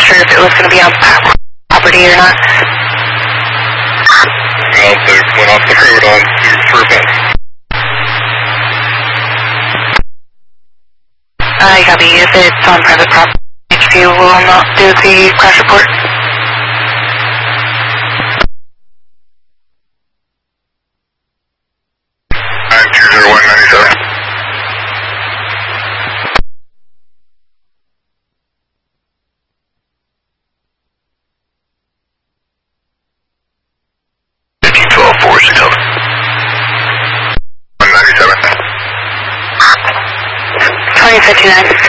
sure if it was going to be on property or not. Well, they went off the road on for a bit. I copy. If it's on private property, HQ will not do the crash report. Fifty-nine.